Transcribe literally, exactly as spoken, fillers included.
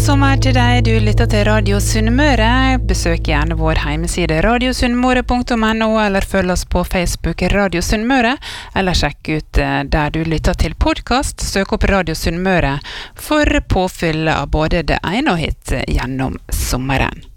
sommer til deg, du lytter til Radio Sunnmøre. Besøk gjerne vår hjemmeside radiosunnmøre punktum no, eller følg oss på Facebook Radio Sunnmøre, eller sjekk ut der du lytter til podcast. Søk opp Radio Sunnmøre for påfyll av både det ene og hit gjennom sommeren.